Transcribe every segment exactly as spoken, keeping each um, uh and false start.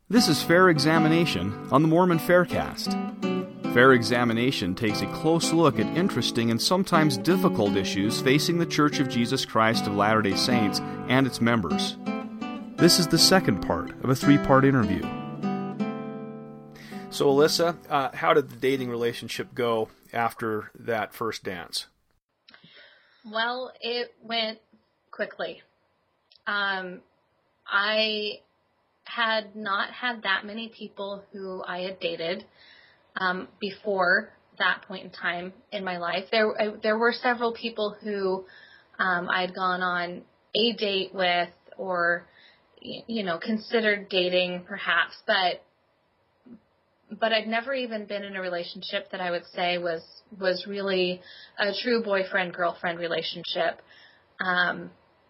This is Fair Examination on the Mormon Faircast. Fair Examination takes a close look at interesting and sometimes difficult issues facing the Church of Jesus Christ of Latter-day Saints and its members. This is the second part of a three-part interview. So, Alyssa, uh, how did the dating relationship go after that first dance? Well, it went quickly. Um, I had not had that many people who I had dated um, before that point in time in my life. There, I, there were several people who um, I had gone on a date with, or you know, considered dating perhaps, but but I'd never even been in a relationship that I would say was was really a true boyfriend-girlfriend relationship. Um,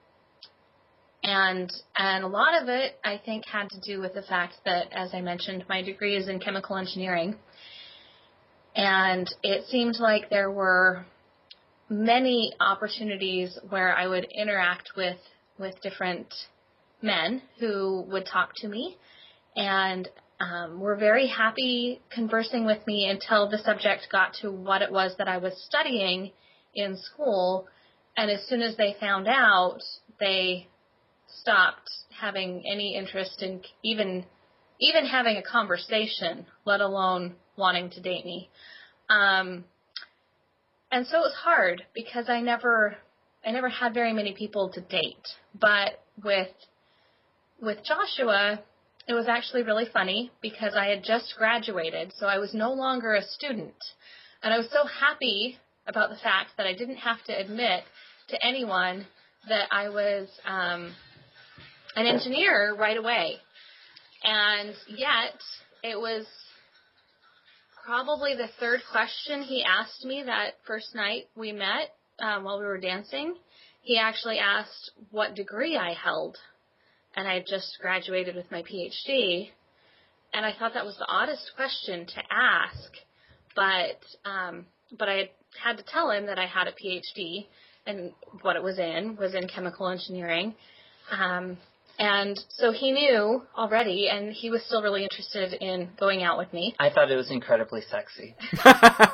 and and a lot of it, I think, had to do with the fact that, as I mentioned, my degree is in chemical engineering. And it seemed like there were many opportunities where I would interact with, with different men who would talk to me and um, were very happy conversing with me until the subject got to what it was that I was studying in school. And as soon as they found out, they stopped having any interest in even even having a conversation, let alone wanting to date me. Um, and so it was hard because I never I never had very many people to date. But with with Joshua, it was actually really funny because I had just graduated, so I was no longer a student. And I was so happy about the fact that I didn't have to admit to anyone that I was um, an engineer right away. And yet, it was probably the third question he asked me that first night we met um, while we were dancing. He actually asked what degree I held. And I had just graduated with my P H D, and I thought that was the oddest question to ask, but um, but I had, had to tell him that I had a P H D, and what it was in was in chemical engineering, um, and so he knew already, and he was still really interested in going out with me. I thought it was incredibly sexy. so,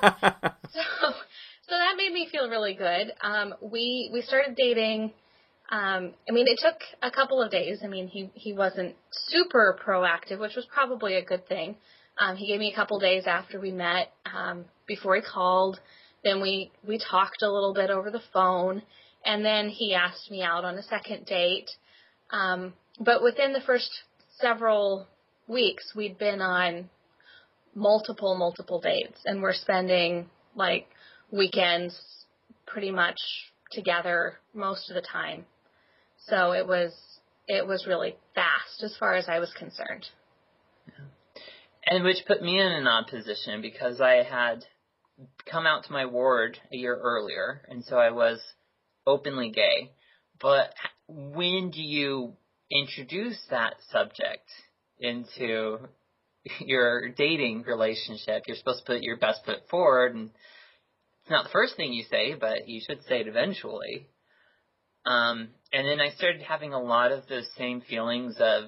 so that made me feel really good. Um, we we started dating. Um, I mean, it took a couple of days. I mean, he, he wasn't super proactive, which was probably a good thing. Um, he gave me a couple days after we met, um, before he called. Then we, we talked a little bit over the phone, and then he asked me out on a second date. Um, but within the first several weeks, we'd been on multiple, multiple dates, and we're spending, like, weekends pretty much together most of the time. So it was it was really fast as far as I was concerned. Yeah. And which put me in an odd position because I had come out to my ward a year earlier, and so I was openly gay. But when do you introduce that subject into your dating relationship? You're supposed to put your best foot forward, and it's not the first thing you say, but you should say it eventually. Um, and then I started having a lot of those same feelings of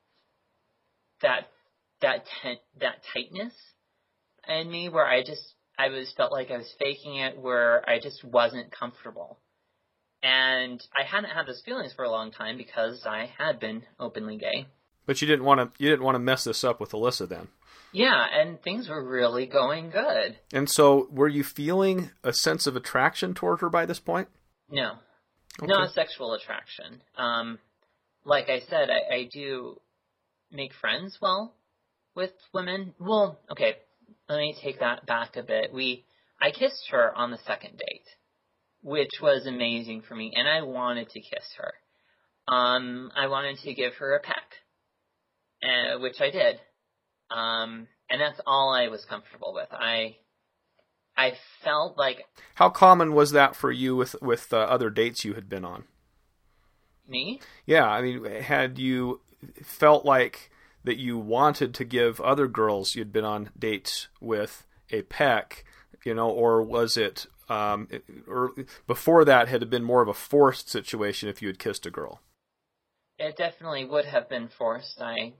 that that ten, that tightness in me, where I just I was felt like I was faking it, where I just wasn't comfortable. And I hadn't had those feelings for a long time because I had been openly gay. But you didn't want to you didn't want to mess this up with Alyssa then. Yeah, and things were really going good. And so, were you feeling a sense of attraction toward her by this point? No. Okay. Not sexual attraction. Um, like I said, I, I do make friends well with women. Well, okay, let me take that back a bit. We, I kissed her on the second date, which was amazing for me, and I wanted to kiss her. Um, I wanted to give her a peck, uh, which I did. Um, and that's all I was comfortable with. I, I felt like... How common was that for you with, with uh, other dates you had been on? Me? Yeah, I mean, had you felt like that you wanted to give other girls you'd been on dates with a peck, you know, or was it, um, or before that, had it been more of a forced situation if you had kissed a girl? It definitely would have been forced. I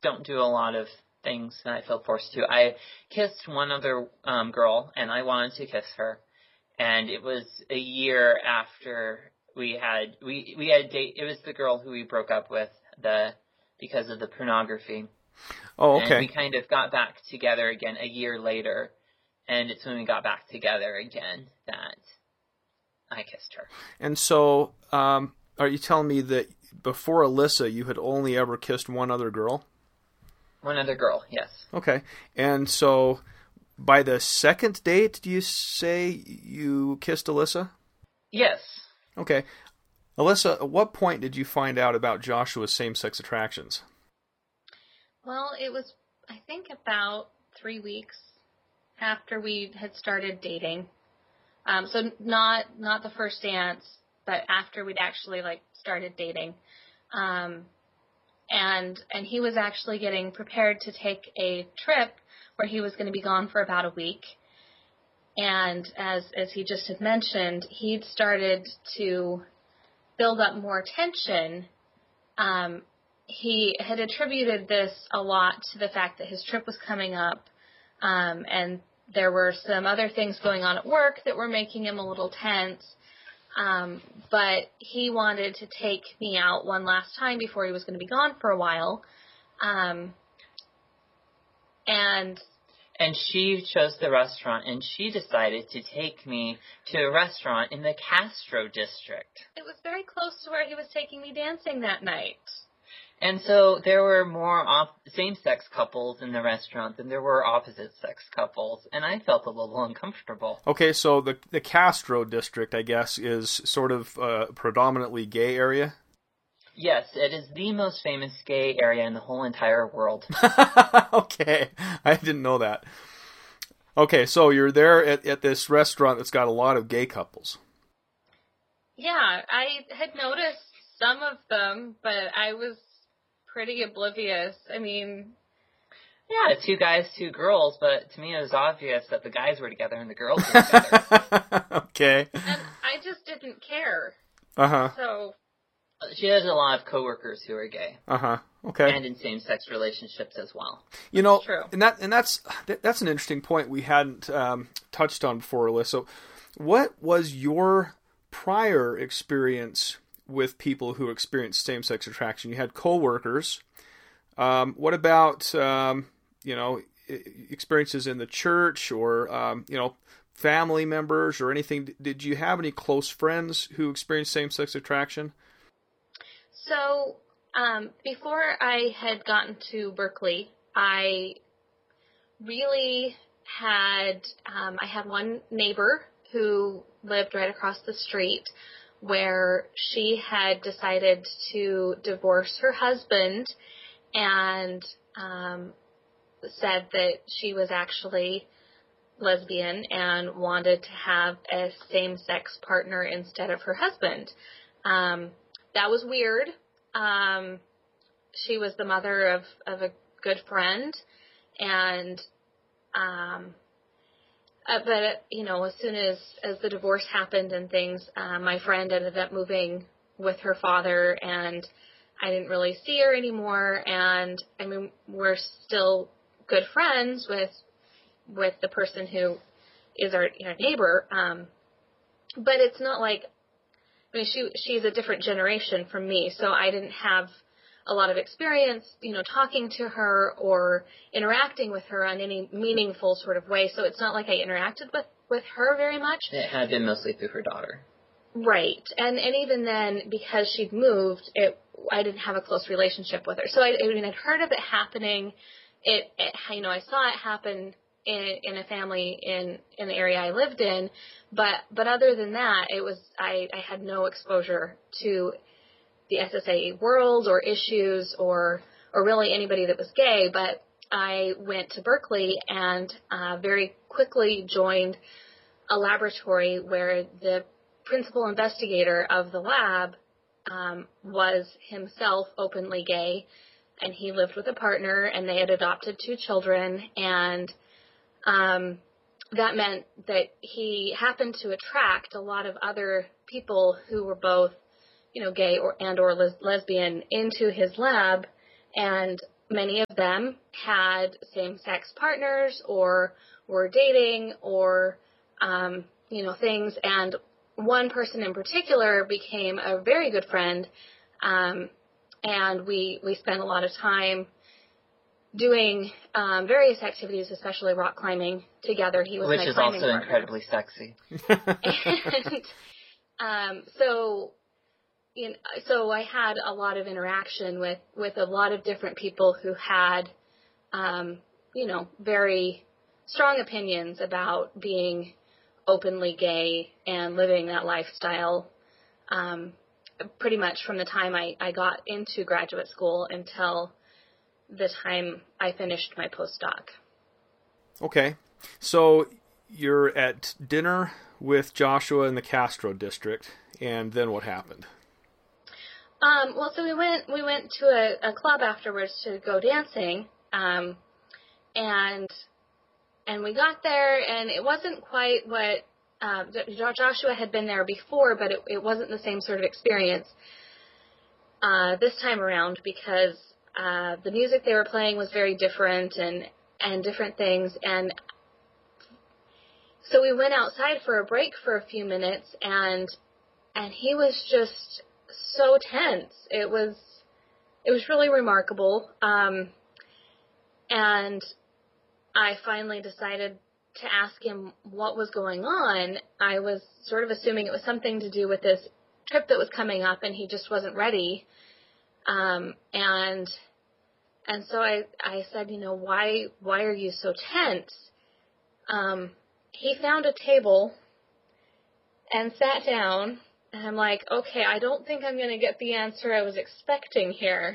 don't do a lot of things that I feel forced to. I kissed one other um, girl, and I wanted to kiss her. And it was a year after we had we we had a date. It was the girl who we broke up with the because of the pornography. Oh, okay. And we kind of got back together again a year later, and it's when we got back together again that I kissed her. And so, um, are you telling me that before Alyssa, you had only ever kissed one other girl? One other girl, yes. Okay. And so, by the second date, do you say you kissed Alyssa? Yes. Okay. Alyssa, at what point did you find out about Joshua's same-sex attractions? Well, it was, I think, about three weeks after we had started dating. Um, so not not the first dance, but after we'd actually like started dating. Um, and and he was actually getting prepared to take a trip where he was going to be gone for about a week. And as as he just had mentioned, he'd started to build up more tension. Um, he had attributed this a lot to the fact that his trip was coming up, um, and there were some other things going on at work that were making him a little tense. Um, but he wanted to take me out one last time before he was going to be gone for a while. Um, and And she chose the restaurant, and she decided to take me to a restaurant in the Castro district. It was very close to where he was taking me dancing that night. And so there were more op- same-sex couples in the restaurant than there were opposite-sex couples, and I felt a little uncomfortable. Okay, so the the Castro district, I guess, is sort of a predominantly gay area? Yes, it is the most famous gay area in the whole entire world. Okay, I didn't know that. Okay, so you're there at, at this restaurant that's got a lot of gay couples. Yeah, I had noticed some of them, but I was pretty oblivious. I mean... Yeah, two guys, two girls, but to me it was obvious that the guys were together and the girls were together. Okay. And I just didn't care. Uh-huh. So... She has a lot of coworkers who are gay. Uh-huh. Okay. And in same-sex relationships as well. You know, True. and that and that's that's an interesting point we hadn't um, touched on before, Alyssa. What was your prior experience with people who experienced same-sex attraction? You had coworkers. Um, what about um, you know experiences in the church or um, you know family members or anything? Did you have any close friends who experienced same-sex attraction? So, um, before I had gotten to Berkeley, I really had, um, I had one neighbor who lived right across the street where she had decided to divorce her husband and um, said that she was actually lesbian and wanted to have a same-sex partner instead of her husband. Um, that was weird. Um, she was the mother of, of a good friend, and um, uh, but you know, as soon as as the divorce happened and things, uh, my friend ended up moving with her father, and I didn't really see her anymore. And I mean, we're still good friends with with the person who is our, our neighbor, um, but it's not like. I mean, she she's a different generation from me, so I didn't have a lot of experience, you know, talking to her or interacting with her on any meaningful sort of way. So it's not like I interacted with, with her very much. It had been mostly through her daughter. Right. And and even then, because she'd moved, it I didn't have a close relationship with her. So I, I mean, I'd heard of it happening. It, it you know, I saw it happen in, in a family in, in the area I lived in. But but other than that, it was I, I had no exposure to the S S A world or issues or or really anybody that was gay. But I went to Berkeley and uh, very quickly joined a laboratory where the principal investigator of the lab um, was himself openly gay, and he lived with a partner, and they had adopted two children, and um, that meant that he happened to attract a lot of other people who were both, you know, gay or and or les- lesbian into his lab, and many of them had same-sex partners or were dating or, um, you know, things. And one person in particular became a very good friend, um, and we, we spent a lot of time doing um, various activities, especially rock climbing, together. He was Which my is climbing also partner. incredibly sexy. And um, so, you know, so I had a lot of interaction with, with a lot of different people who had, um, you know, very strong opinions about being openly gay and living that lifestyle, um, pretty much from the time I, I got into graduate school until the time I finished my postdoc. Okay. So you're at dinner with Joshua in the Castro district, and then what happened? Um, well, so we went we went to a, a club afterwards to go dancing, um, and and we got there, and it wasn't quite what uh, Joshua had been there before, but it, it wasn't the same sort of experience uh, this time around because uh, the music they were playing was very different and and different things, and so we went outside for a break for a few minutes, and and he was just so tense. It was it was really remarkable. Um, and I finally decided to ask him what was going on. I was sort of assuming it was something to do with this trip that was coming up, and he just wasn't ready. Um, and and so I I said, you know, why why are you so tense? Um, he found a table and sat down. And I'm like, okay, I don't think I'm going to get the answer I was expecting here.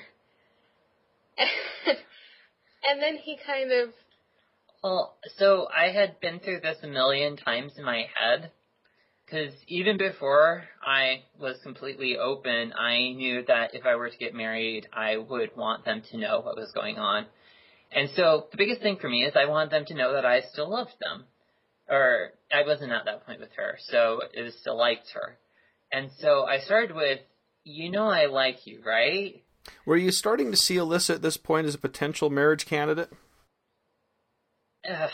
And, and then he kind of... Well, so I had been through this a million times in my head, because even before I was completely open, I knew that if I were to get married, I would want them to know what was going on. And so the biggest thing for me is I wanted them to know that I still loved them. Or I wasn't at that point with her, so it was still liked her. And so I started with, you know I like you, right? Were you starting to see Alyssa at this point as a potential marriage candidate? Uh,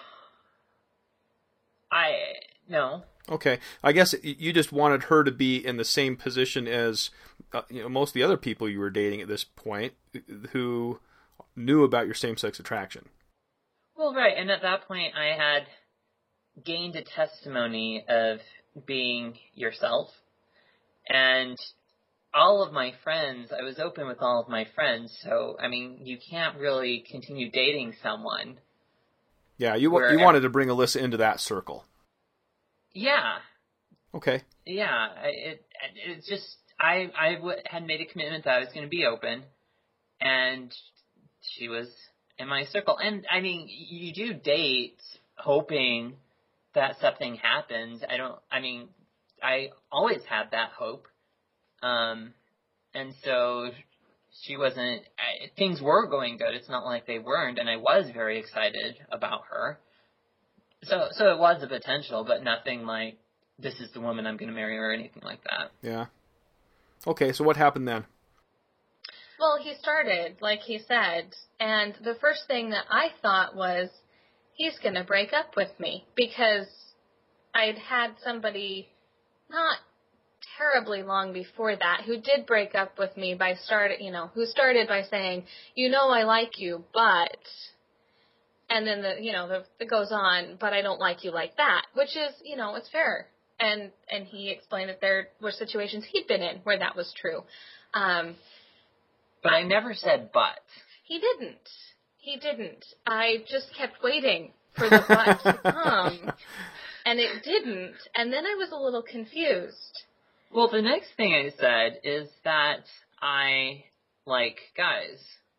I, no. Okay. I guess you just wanted her to be in the same position as uh, you know, most of the other people you were dating at this point who knew about your same-sex attraction. Well, right. And at that point, I had gained a testimony of being yourself. And all of my friends, I was open with all of my friends, so, I mean, you can't really continue dating someone. Yeah, you you wanted to bring Alyssa into that circle. Yeah. Okay. Yeah, it it's just, I, I w- had made a commitment that I was going to be open, and she was in my circle. And, I mean, you do date hoping that something happens. I don't, I mean... I always had that hope, um, and so she wasn't, I, things were going good, it's not like they weren't, and I was very excited about her, so so it was a potential, but nothing like, this is the woman I'm going to marry, or anything like that. Yeah. Okay, so what happened then? Well, he started, like he said, and the first thing that I thought was, he's going to break up with me, because I'd had somebody... not terribly long before that, who did break up with me by start, you know, who started by saying, you know, I like you, but, and then the, you know, the, it goes on, but I don't like you like that, which is, you know, it's fair. And, and he explained that there were situations he'd been in where that was true. Um, but I never said but. He didn't. He didn't. I just kept waiting for the but to come. And it didn't, and then I was a little confused. Well, the next thing I said is that I like guys,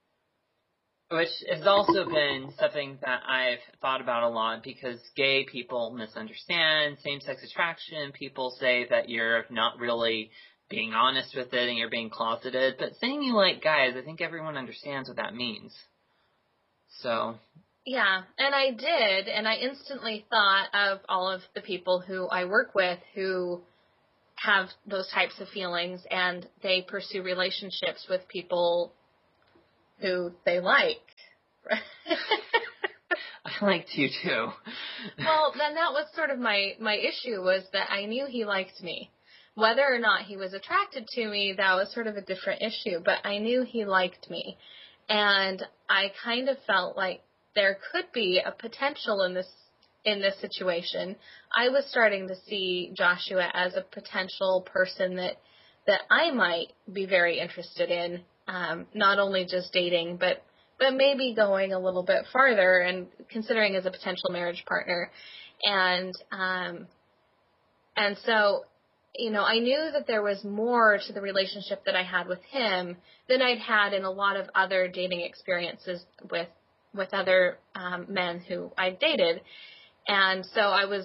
which has also been something that I've thought about a lot, because gay people misunderstand same-sex attraction. People say that you're not really being honest with it and you're being closeted, but saying you like guys, I think everyone understands what that means. So... Yeah, and I did, and I instantly thought of all of the people who I work with who have those types of feelings, and they pursue relationships with people who they like. I liked you too. Well, then that was sort of my, my issue, was that I knew he liked me. Whether or not he was attracted to me, that was sort of a different issue, but I knew he liked me. And I kind of felt like there could be a potential in this in this situation. I was starting to see Joshua as a potential person that that I might be very interested in, um, not only just dating, but but maybe going a little bit farther and considering as a potential marriage partner. And um, and so, you know, I knew that there was more to the relationship that I had with him than I'd had in a lot of other dating experiences with with other um, men who I dated. And so I was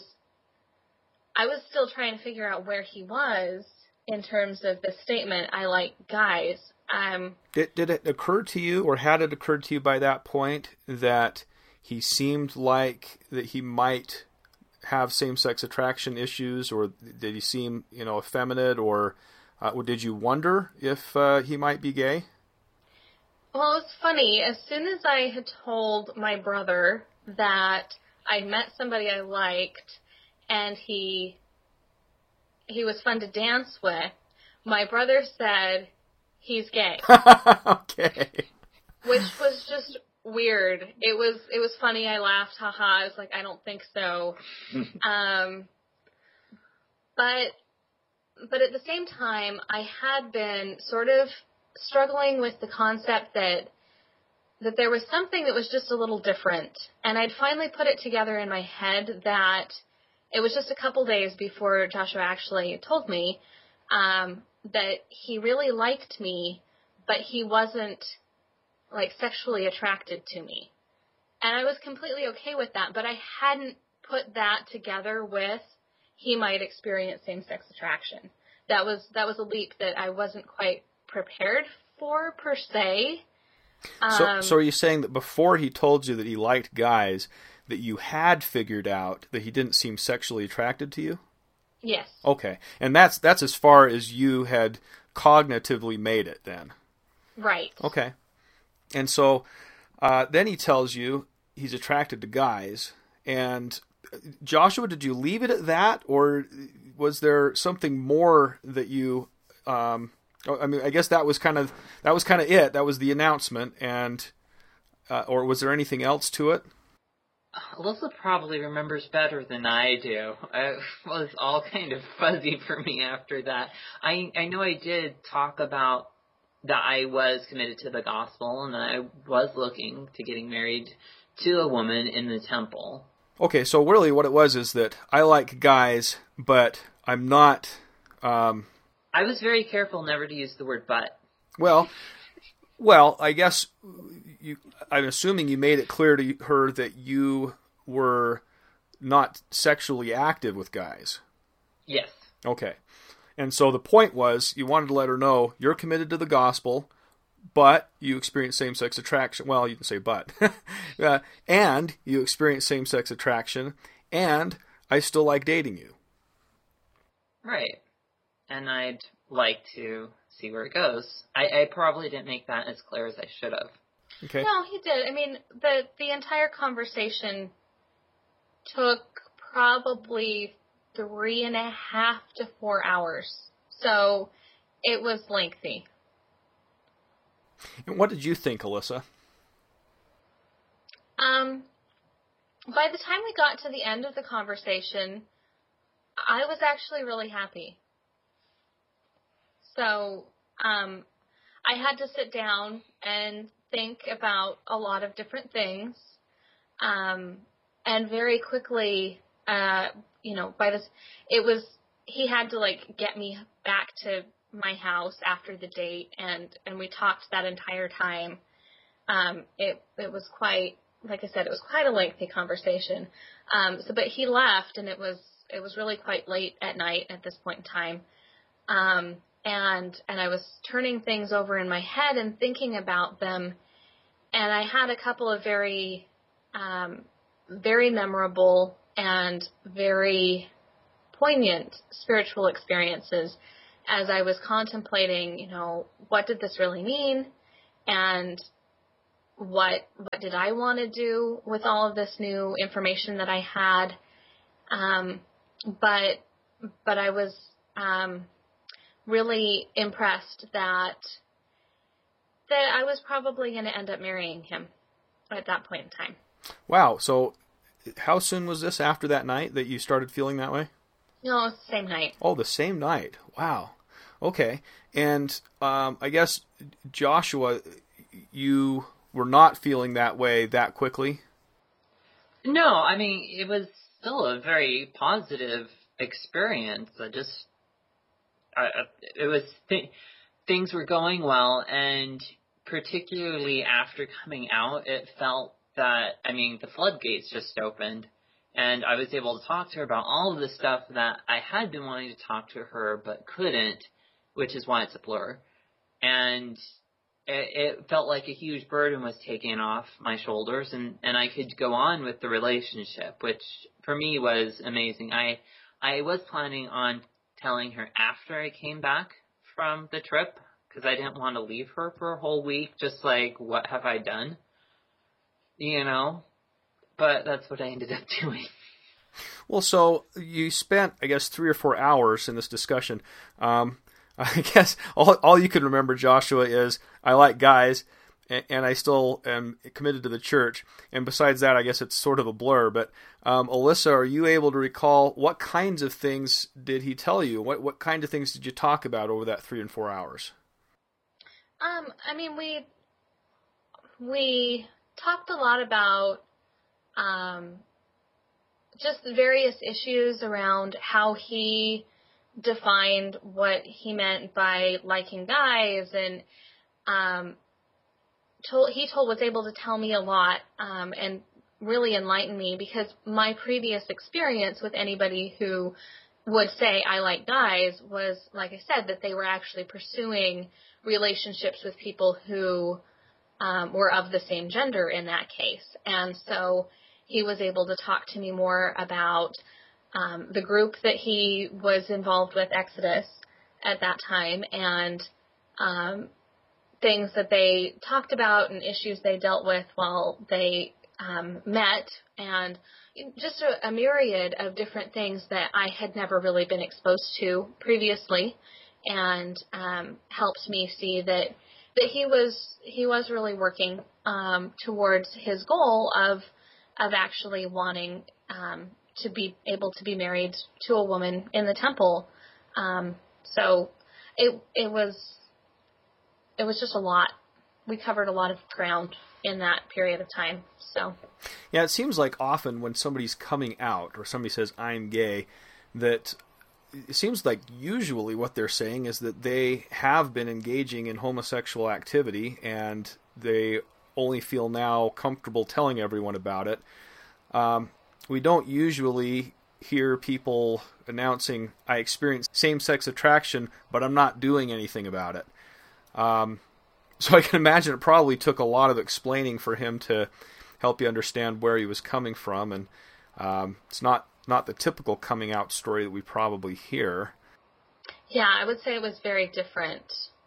I was still trying to figure out where he was in terms of the statement, I like guys. Um, did, did it occur to you, or had it occurred to you by that point, that he seemed like that he might have same-sex attraction issues, or did he seem, you know, effeminate, or, uh, or did you wonder if uh, he might be gay? Well, it was funny. As soon as I had told my brother that I met somebody I liked and he he was fun to dance with, my brother said, he's gay. Okay. Which was just weird. It was it was funny. I laughed. Haha. I was like, I don't think so. um, but but at the same time, I had been sort of struggling with the concept that that there was something that was just a little different. And I'd finally put it together in my head that it was just a couple days before Joshua actually told me um, that he really liked me, but he wasn't, like, sexually attracted to me. And I was completely okay with that, but I hadn't put that together with he might experience same-sex attraction. That was that was a leap that I wasn't quite prepared for, per se. So, Um, so are you saying that before he told you that he liked guys, that you had figured out that he didn't seem sexually attracted to you? Yes. Okay. And that's that's as far as you had cognitively made it then? Right. Okay. And so uh, then he tells you he's attracted to guys. And Joshua, did you leave it at that, or was there something more that you... Um, I mean, I guess that was kind of that was kind of it. That was the announcement, and uh, or was there anything else to it? Alyssa probably remembers better than I do. It was all kind of fuzzy for me after that. I I know I did talk about that I was committed to the gospel and that I was looking to getting married to a woman in the temple. Okay, so really what it was is that I like guys, but I'm not... Um, I was very careful never to use the word but. Well, well, I guess you, I'm assuming you made it clear to her that you were not sexually active with guys. Yes. Okay. And so the point was you wanted to let her know you're committed to the gospel, but you experience same-sex attraction. Well, you can say but. uh, and you experience same-sex attraction, and I still like dating you. Right. And I'd like to see where it goes. I, I probably didn't make that as clear as I should have. Okay. No, he did. I mean, the the entire conversation took probably three and a half to four hours. So it was lengthy. And what did you think, Alyssa? Um, by the time we got to the end of the conversation, I was actually really happy. So, um, I had to sit down and think about a lot of different things. Um, and very quickly, uh, you know, by this, it was, he had to like get me back to my house after the date, and, and we talked that entire time. Um, it, it was quite, like I said, it was quite a lengthy conversation. Um, so, but he left, and it was, it was really quite late at night at this point in time. Um, And and I was turning things over in my head and thinking about them, and I had a couple of very, um, very memorable and very poignant spiritual experiences as I was contemplating, you know, what did this really mean, and what what did I want to do with all of this new information that I had. Um, but but I was um, really impressed that that I was probably going to end up marrying him at that point in time. Wow. So how soon was this after that night that you started feeling that way? No, it's the same night. Oh, the same night. Wow. Okay. And um, I guess, Joshua, you were not feeling that way that quickly? No, I mean, it was still a very positive experience. I just, I, it was, th- things were going well, and particularly after coming out, it felt that, I mean, the floodgates just opened, and I was able to talk to her about all of the stuff that I had been wanting to talk to her but couldn't, which is why it's a blur. And it, it felt like a huge burden was taken off my shoulders, and, and I could go on with the relationship, which for me was amazing. I I was planning on telling her after I came back from the trip, because I didn't want to leave her for a whole week, just like, what have I done? You know? But that's what I ended up doing. Well, so you spent, I guess, three or four hours in this discussion. Um, I guess all all you can remember, Joshua, is I like guys, and, and I still am committed to the church. And besides that, I guess it's sort of a blur. But um, Alyssa, are you able to recall what kinds of things did he tell you? What what kind of things did you talk about over that three and four hours? Um, I mean, we we talked a lot about um, just the various issues around how he defined what he meant by liking guys, and um, told, he told was able to tell me a lot um, and really enlighten me, because my previous experience with anybody who would say I like guys was, like I said, that they were actually pursuing relationships with people who um, were of the same gender in that case. And so he was able to talk to me more about um, the group that he was involved with, Exodus, at that time, and um, things that they talked about and issues they dealt with while they um, met, and just a, a myriad of different things that I had never really been exposed to previously, and um, helped me see that that he was he was really working um, towards his goal of of actually wanting um, to be able to be married to a woman in the temple. Um, so it it was it was just a lot. We covered a lot of ground in that period of time. So yeah, it seems like often when somebody's coming out or somebody says I'm gay, that it seems like usually what they're saying is that they have been engaging in homosexual activity and they only feel now comfortable telling everyone about it. Um, we don't usually hear people announcing, I experience same-sex attraction, but I'm not doing anything about it. Um, so I can imagine it probably took a lot of explaining for him to help you understand where he was coming from, and um, it's not not the typical coming out story that we probably hear. Yeah, I would say it was very different.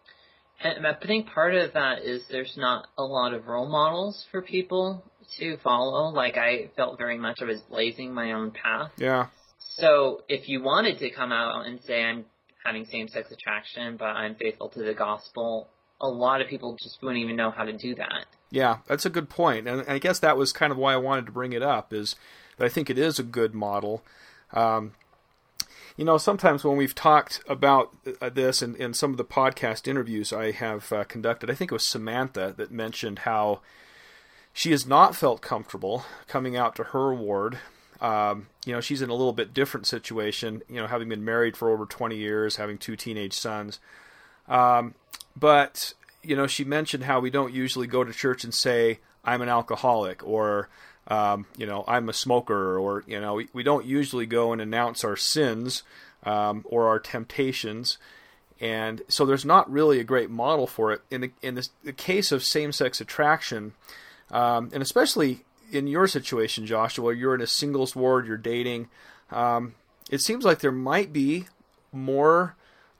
And I think part of that is there's not a lot of role models for people to follow. Like, I felt very much I was blazing my own path. Yeah. So if you wanted to come out and say I'm having same-sex attraction, but I'm faithful to the gospel, a lot of people just wouldn't even know how to do that. Yeah, that's a good point. And I guess that was kind of why I wanted to bring it up, is that I think it is a good model. Um, you know, sometimes when we've talked about this in, in some of the podcast interviews I have uh, conducted, I think it was Samantha that mentioned how she has not felt comfortable coming out to her ward. Um, you know, she's in a little bit different situation, you know, having been married for over twenty years, having two teenage sons. Um, but, you know, she mentioned how we don't usually go to church and say, I'm an alcoholic, or Um, you know, I'm a smoker, or, you know, we, we don't usually go and announce our sins um, or our temptations. And so there's not really a great model for it. In the, in this, the case of same-sex attraction, um, and especially in your situation, Joshua, you're in a singles ward, you're dating, um, it seems like there might be more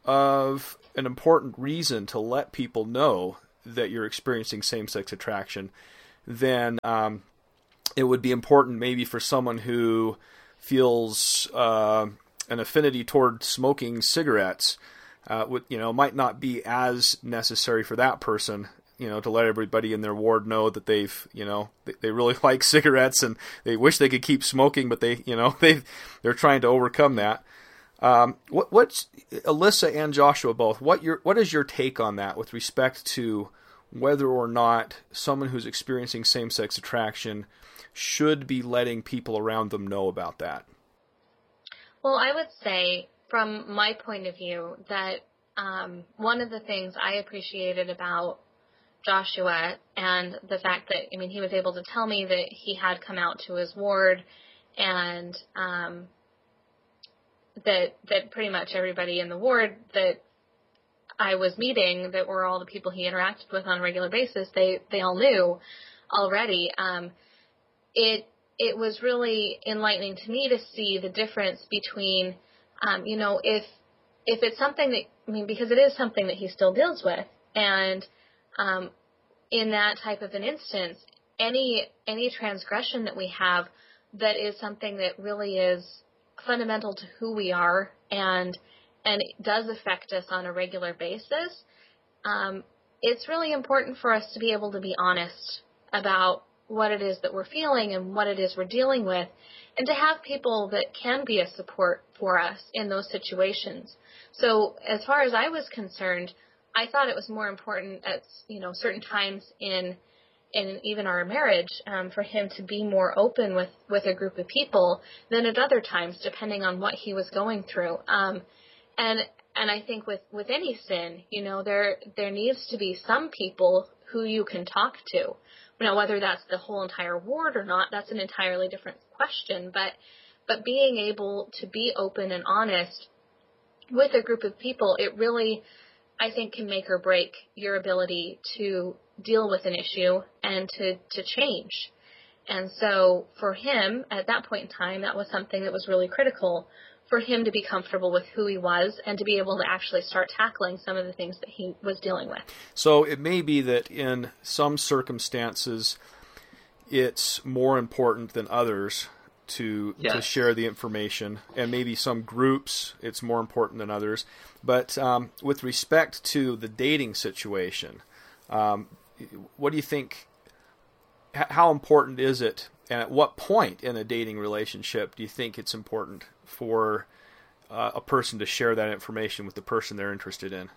of an important reason to let people know that you're experiencing same-sex attraction. then um, it would be important maybe for someone who feels uh, an affinity toward smoking cigarettes. Uh, would, you know, might not be as necessary for that person, you know, to let everybody in their ward know that they've, you know, they, they really like cigarettes and they wish they could keep smoking, but they, you know, they they're trying to overcome that. Um, what, what's Alyssa and Joshua both? What your what is your take on that with respect to whether or not someone who's experiencing same-sex attraction should be letting people around them know about that? Well, I would say, from my point of view, that um, one of the things I appreciated about Joshua and the fact that, I mean, he was able to tell me that he had come out to his ward and um, that that pretty much everybody in the ward that I was meeting, that were all the people he interacted with on a regular basis, they, they all knew already. Um, it it was really enlightening to me to see the difference between Um, you know, if if it's something that, I mean, because it is something that he still deals with, and um, in that type of an instance, any any transgression that we have that is something that really is fundamental to who we are and and it does affect us on a regular basis, um, it's really important for us to be able to be honest about what it is that we're feeling and what it is we're dealing with, and to have people that can be a support for us in those situations. So as far as I was concerned, I thought it was more important at, you know, certain times in in even our marriage um, for him to be more open with, with a group of people than at other times, depending on what he was going through. Um, and and I think with, with any sin, you know, there there needs to be some people who you can talk to. Now, whether that's the whole entire ward or not, that's an entirely different question. But but being able to be open and honest with a group of people, it really, I think, can make or break your ability to deal with an issue and to, to change. And so for him, at that point in time, that was something that was really critical for him to be comfortable with who he was and to be able to actually start tackling some of the things that he was dealing with. So it may be that in some circumstances it's more important than others to yes. to share the information, and maybe some groups it's more important than others. But um, with respect to the dating situation, um, what do you think, how important is it, and at what point in a dating relationship do you think it's important for uh, a person to share that information with the person they're interested in?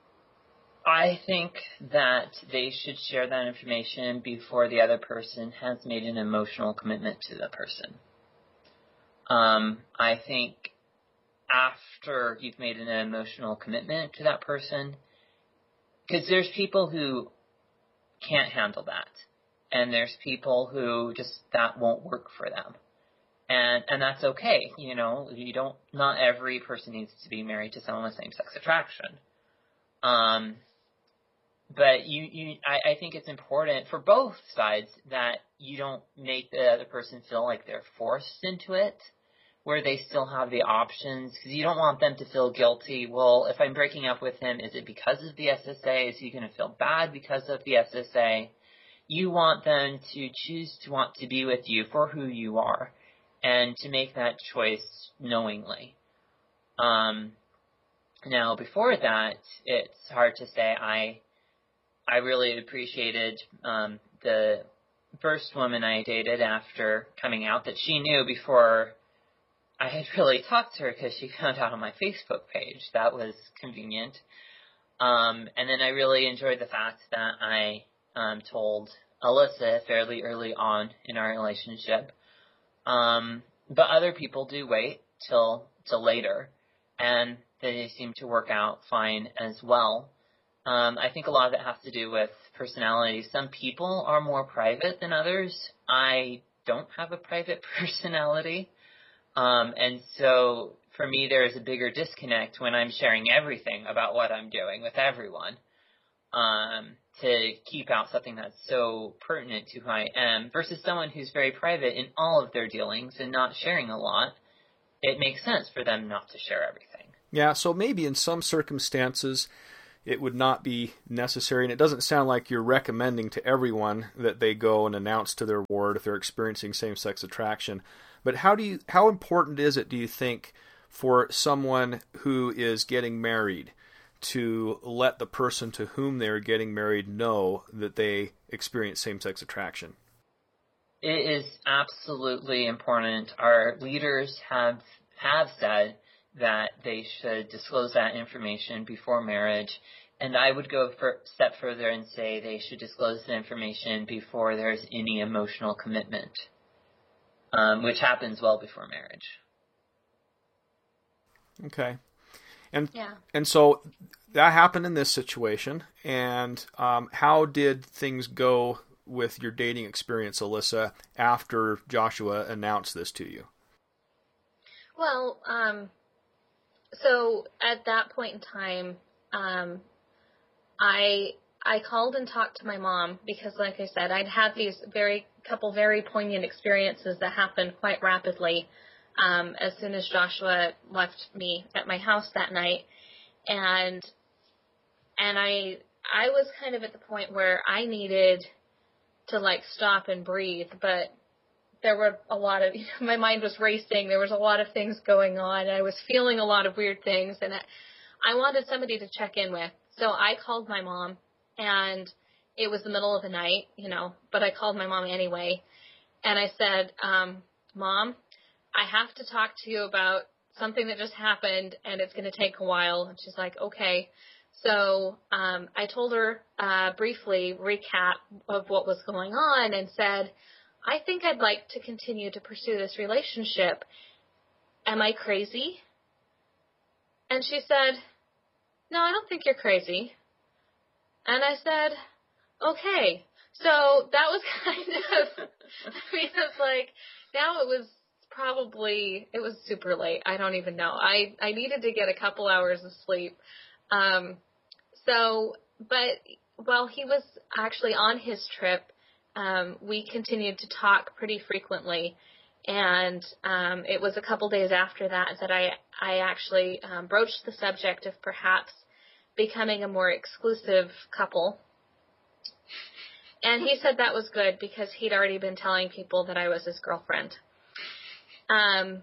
I think that they should share that information before the other person has made an emotional commitment to the person. Um, I think after you've made an emotional commitment to that person, because there's people who can't handle that, and there's people who just, that won't work for them. And and that's okay, you know, you don't, not every person needs to be married to someone with same-sex attraction. Um, but you, you I, I think it's important for both sides that you don't make the other person feel like they're forced into it, where they still have the options, because you don't want them to feel guilty. Well, if I'm breaking up with him, is it because of the S S A? Is he going to feel bad because of the S S A? You want them to choose to want to be with you for who you are, and to make that choice knowingly. Um, now, before that, it's hard to say. I I really appreciated um, the first woman I dated after coming out, that she knew before I had really talked to her, because she found out on my Facebook page. That was convenient. Um, and then I really enjoyed the fact that I um, told Alyssa fairly early on in our relationship. Um, but other people do wait till till later, and they seem to work out fine as well. Um, I think a lot of it has to do with personality. Some people are more private than others. I don't have a private personality. Um, and so for me, there is a bigger disconnect when I'm sharing everything about what I'm doing with everyone, um, to keep out something that's so pertinent to who I am, versus someone who's very private in all of their dealings and not sharing a lot. It makes sense for them not to share everything. Yeah, so maybe in some circumstances it would not be necessary, and it doesn't sound like you're recommending to everyone that they go and announce to their ward if they're experiencing same-sex attraction. But how do you, how important is it, do you think, for someone who is getting married to let the person to whom they're getting married know that they experience same-sex attraction? It is absolutely important. Our leaders have have said that they should disclose that information before marriage, and I would go a step further and say they should disclose the information before there's any emotional commitment, um, which happens well before marriage. Okay. And yeah. and so that happened in this situation, and um, how did things go with your dating experience, Alyssa, after Joshua announced this to you? Well, um, so at that point in time, um, I I called and talked to my mom because, like I said, I'd had these very couple very poignant experiences that happened quite rapidly um, as soon as Joshua left me at my house that night, and and I I was kind of at the point where I needed to like stop and breathe, but there were a lot of, you know, my mind was racing. There was a lot of things going on. I was feeling a lot of weird things, and I, I wanted somebody to check in with. So I called my mom, and it was the middle of the night, you know, but I called my mom anyway. And I said, um, Mom, I have to talk to you about something that just happened, and it's going to take a while. And she's like, okay. So um, I told her uh, briefly recap of what was going on and said, I think I'd like to continue to pursue this relationship. Am I crazy? And she said, no, I don't think you're crazy. And I said, okay. So that was kind of, I mean, it's like, now it was probably, it was super late. I don't even know. I, I needed to get a couple hours of sleep. Um, so, but while he was actually on his trip, Um, we continued to talk pretty frequently, and um, it was a couple days after that that I, I actually um, broached the subject of perhaps becoming a more exclusive couple. And he said that was good because he'd already been telling people that I was his girlfriend. Um,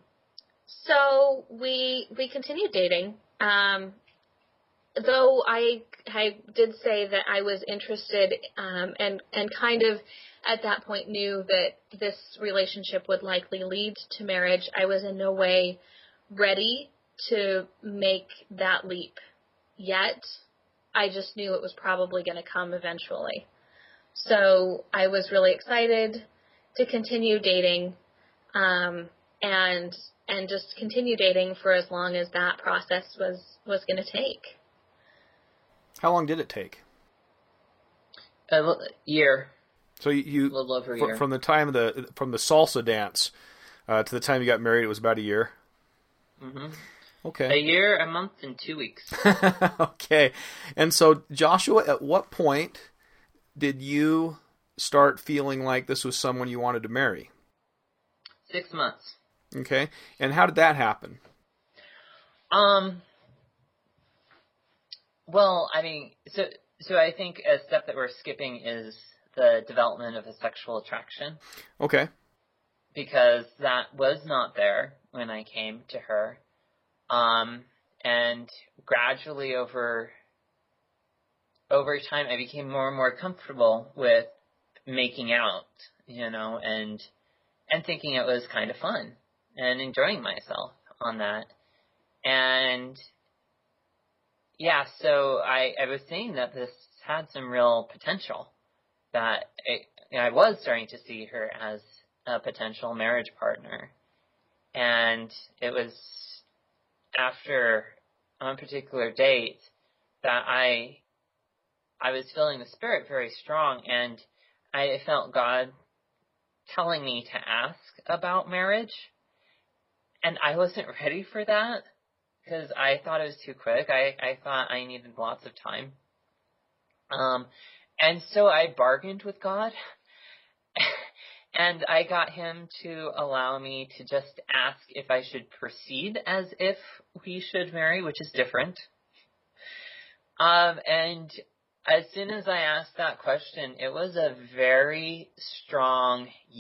so we we continued dating. Um, Though I I did say that I was interested um, and and kind of at that point knew that this relationship would likely lead to marriage, I was in no way ready to make that leap yet. I just knew it was probably going to come eventually. So I was really excited to continue dating um, and and just continue dating for as long as that process was, was going to take. How long did it take? A year. So you, you a little over a fr- year. from the time of the from the salsa dance uh, to the time you got married, it was about a year. Mm-hmm. Okay. A year, a month, and two weeks. Okay. And so, Joshua, at what point did you start feeling like this was someone you wanted to marry? Six months. Okay. And how did that happen? Um. Well, I mean, so so I think a step that we're skipping is the development of a sexual attraction. Okay. Because that was not there when I came to her. Um, and gradually over over time, I became more and more comfortable with making out, you know, and and thinking it was kind of fun and enjoying myself on that. And yeah, so I, I was seeing that this had some real potential, that it, you know, I was starting to see her as a potential marriage partner. And it was after one particular date that I I was feeling the Spirit very strong, and I felt God telling me to ask about marriage. And I wasn't ready for that, because I thought it was too quick. I, I thought I needed lots of time. Um, and so I bargained with God, and I got him to allow me to just ask if I should proceed as if we should marry, which is different. Um, and as soon as I asked that question, it was a very strong